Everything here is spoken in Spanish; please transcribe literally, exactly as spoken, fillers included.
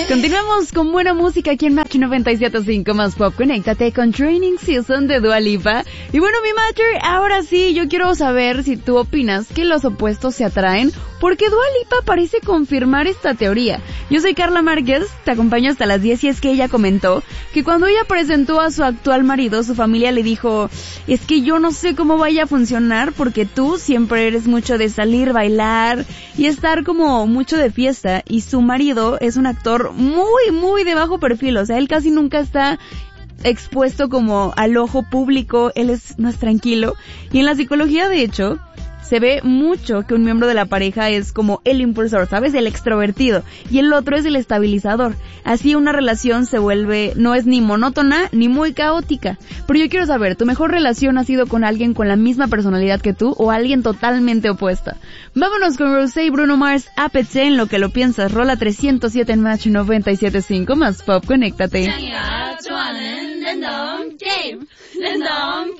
Continuamos con buena música aquí en Match noventa y siete punto cinco más pop. Conéctate con Training Season de Dua Lipa. Y bueno, mi Matcher, ahora sí, yo quiero saber si tú opinas que los opuestos se atraen, porque Dua Lipa parece confirmar esta teoría. Yo soy Carla Márquez, te acompaño hasta las diez y es que ella comentó que cuando ella presentó a su actual marido, su familia le dijo, es que yo no sé cómo vaya a funcionar porque tú siempre eres mucho de salir, bailar y estar como mucho de fiesta, y su marido es un actor muy, muy de bajo perfil, o sea, él casi nunca está expuesto como al ojo público, él es más tranquilo, y en la psicología, de hecho, se ve mucho que un miembro de la pareja es como el impulsor, ¿sabes? El extrovertido, y el otro es el estabilizador. Así una relación se vuelve, no es ni monótona ni muy caótica. Pero yo quiero saber, ¿tu mejor relación ha sido con alguien con la misma personalidad que tú o alguien totalmente opuesta? Vámonos con Rosé y Bruno Mars, Ápice, en lo que lo piensas. Rola trescientos siete en Match noventa y siete punto cinco más pop, conéctate.